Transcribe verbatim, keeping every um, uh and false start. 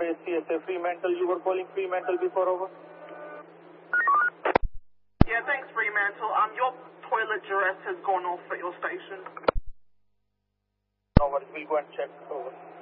base C S A Fremantle. You were calling Fremantle before, over? Yeah, thanks, Fremantle. Um, your toilet duress has gone off at your station. No worries, we'll go and check, over.